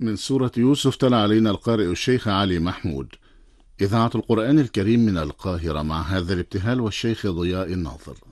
من سورة يوسف تلا علينا القارئ الشيخ علي محمود. إذاعة القرآن الكريم من القاهرة مع هذا الابتهال والشيخ ضياء الناظر.